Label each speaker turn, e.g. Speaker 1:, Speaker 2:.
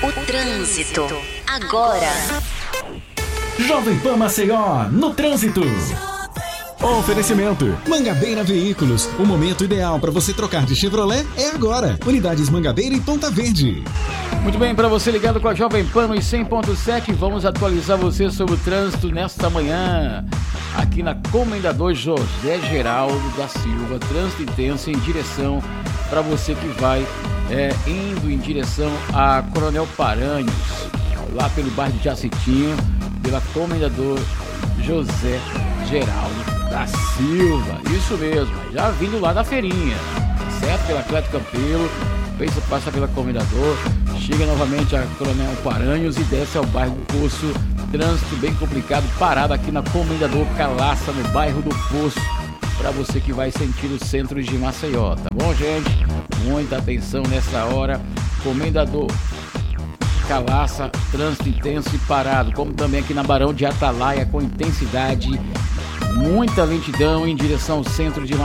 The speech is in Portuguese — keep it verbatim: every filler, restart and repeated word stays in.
Speaker 1: O trânsito agora.
Speaker 2: Jovem Pan Maceió, no trânsito.
Speaker 3: Oferecimento Mangabeira Veículos. O momento ideal para você trocar de Chevrolet é agora. Unidades Mangabeira e Ponta Verde.
Speaker 4: Muito bem, para você ligado com a Jovem Pan nos cem ponto sete, vamos atualizar você sobre o trânsito nesta manhã. Aqui na Comendador José Geraldo da Silva, trânsito intenso em direção para você que vai é, indo em direção a Coronel Paranhos, lá pelo bairro de Jacitinho, pela Comendador José Geraldo da Silva. Isso mesmo, já vindo lá da feirinha, certo? Pela Atlético Campelo, pensa, passa pela Comendador, chega novamente a Coronel Paranhos e desce ao bairro do Poço. Trânsito bem complicado, parado aqui na Comendador Calaça, no bairro do Poço, para você que vai sentir o centro de Maceió, tá bom, gente? Muita atenção nessa hora. Comendador Calaça, trânsito intenso e parado, como também aqui na Barão de Atalaia, com intensidade, muita lentidão em direção ao centro de Maceió.